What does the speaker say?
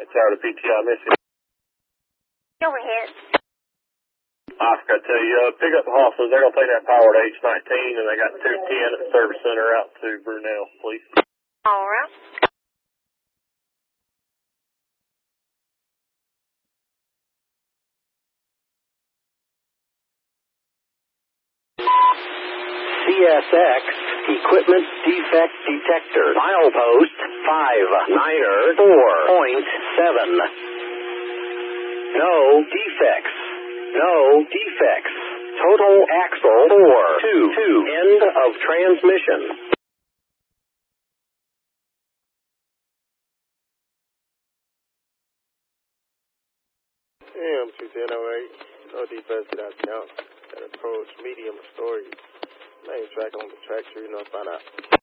It's out of PTI Mississippi. Overhead. I forgot to tell you, pick up the Hoffmans. They're going to take that power to H19, and they got 210 at the service center out to Brunel, please. All right. CSX Equipment Defect Detector. Milepost 59er4.7. No defects. No defects. Total axle 422. End of transmission. AM21008. No defects without count. That approach medium storage. Main track on the track, sure you know, find out.